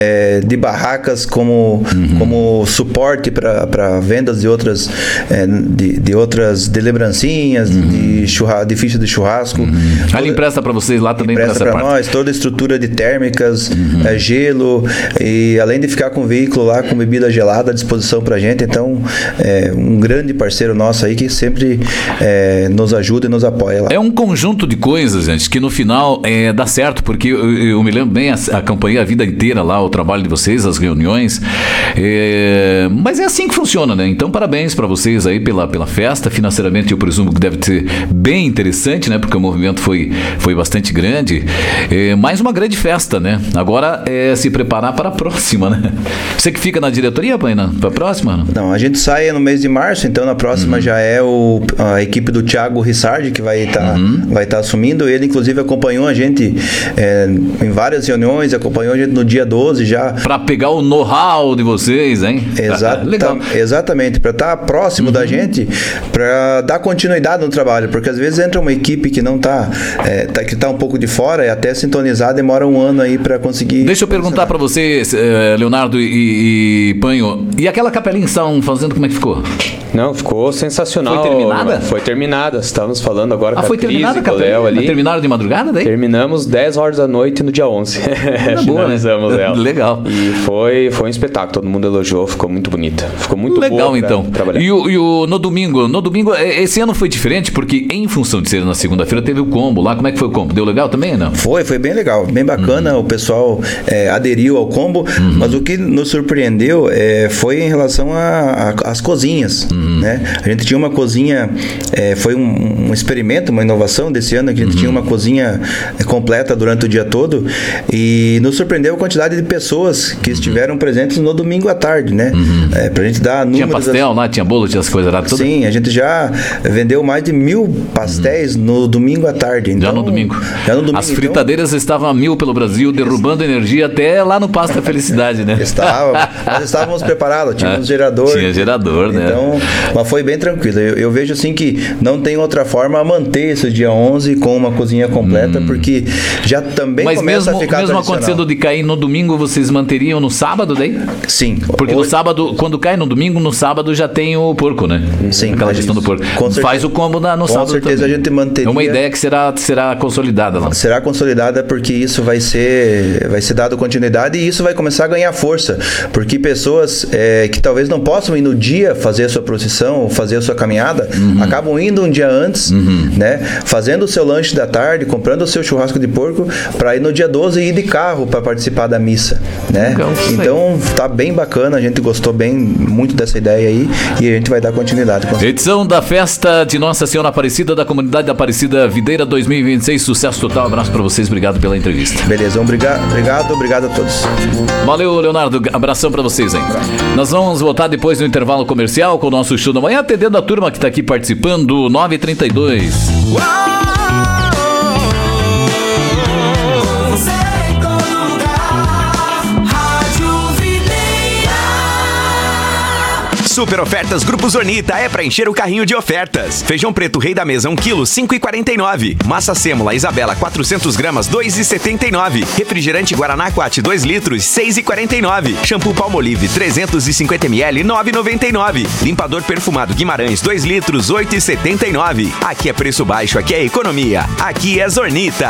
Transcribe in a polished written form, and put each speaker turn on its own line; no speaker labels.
de barracas como suporte para vendas de outras de lembrancinhas, de ficha de churrasco.
Ele empresta para vocês lá também?
Empresta para nós, toda a estrutura de térmicas, gelo, e além de ficar com o veículo lá com bebida gelada à disposição para a gente. Então, um grande parceiro nosso aí que sempre nos ajuda e nos apoia lá.
É um conjunto de coisas, gente, que no final dá certo, porque eu me lembro bem, acompanhei a vida inteira lá o trabalho de vocês, as reuniões, mas é assim que funciona, né? Então parabéns para vocês aí pela festa. Financeiramente eu presumo que deve ser bem interessante, né? Porque o movimento foi bastante grande, mais uma grande festa, né? Agora se preparar para a próxima, né? Você que fica na diretoria, Paina, para a próxima?
Não, a gente sai no mês de março, então na próxima já é a equipe do Thiago Rissardi que vai estar assumindo. Ele inclusive acompanhou a gente em várias reuniões, acompanhou a gente no dia 12 já.
Para pegar o know-how de vocês, hein?
Legal. Exatamente, para estar próximo da gente, para dar continuidade no trabalho, porque às vezes entra uma equipe que não que está um pouco de fora e até sintonizar demora um ano aí para conseguir.
Deixa eu perguntar para vocês, Leonardo e Panho, e aquela capelinha que estavam fazendo, como é que ficou?
Não, ficou sensacional.
Foi terminada?
Foi terminada. Estávamos falando agora com a
foi terminada a capelinha?
Ali.
Terminaram de madrugada daí?
Terminamos 10 horas da noite no dia 11. Finalizamos ela.
Legal.
E foi um espetáculo, todo mundo elogiou, ficou muito bonita. Ficou muito
legal,
boa
então.
trabalhar.
E no domingo, esse ano foi diferente, porque em função de ser na segunda-feira, teve o combo lá. Como é que foi o combo? Deu legal também, não?
Foi bem legal, bem bacana. O pessoal aderiu ao combo, mas o que nos surpreendeu foi em relação às cozinhas, né? A gente tinha uma cozinha, foi um experimento, uma inovação desse ano, que a gente tinha uma cozinha completa durante o dia todo, e nos surpreendeu a quantidade de pessoas que estiveram presentes no domingo à tarde, né? Pra gente dar números.
Tinha pastel lá, tinha bolo, tinha as coisas lá, tudo?
Sim, a gente já vendeu mais de 1.000 pastéis no domingo à tarde. Então,
já no domingo.
As
fritadeiras estavam a 1.000 pelo Brasil, derrubando energia até lá no Pasto da Felicidade, né?
Nós estávamos preparados, tínhamos gerador.
Tinha gerador, né?
Então, mas foi bem tranquilo. Eu vejo assim que não tem outra forma a manter esse dia 11 com uma cozinha completa, porque já também começa a ficar
mesmo acontecendo de cair no domingo, vocês manteriam no sábado daí?
Sim.
Porque no sábado, quando cai no domingo, no sábado já tem o porco, né?
Sim.
Aquela questão do porco. Faz o combo no sábado.
Com certeza
também.
A gente manteria.
É uma ideia que será consolidada lá.
Será consolidada porque isso vai ser dado continuidade e isso vai começar a ganhar força. Porque pessoas que talvez não possam ir no dia fazer a sua procissão, fazer a sua caminhada, acabam indo um dia antes, né? Fazendo o seu lanche da tarde, comprando o seu churrasco de porco, para ir no dia 12 e ir de carro para participar da missa, né? Então tá bem bacana, a gente gostou muito dessa ideia aí e a gente vai dar continuidade.
Edição da festa de Nossa Senhora Aparecida da comunidade da Aparecida Videira 2026, sucesso total, abraço para vocês, obrigado pela entrevista.
Beleza, obrigado a todos.
Valeu, Leonardo, abração para vocês aí. Nós vamos voltar depois do intervalo comercial com o nosso show da manhã, atendendo a turma que está aqui participando, 9h32.
Super ofertas Grupo Zornita é pra encher o carrinho de ofertas. Feijão preto Rei da Mesa 1 kg, 5,49. Massa sêmola Isabela 400 gramas, 2,79. Refrigerante Guaraná Aquate 2 litros, 6,49. Shampoo Palmolive 350 ml, 9,99. Limpador perfumado Guimarães 2 litros, 8,79. Aqui é preço baixo, aqui é economia. Aqui é Zornita.